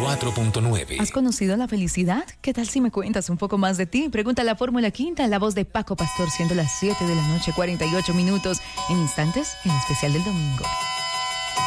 94.9. ¿Has conocido la felicidad? ¿Qué tal si me cuentas un poco más de ti? Pregunta la Fórmula Quinta en la voz de Paco Pastor, siendo las 7 de la noche, 48 minutos. En instantes, el especial del domingo.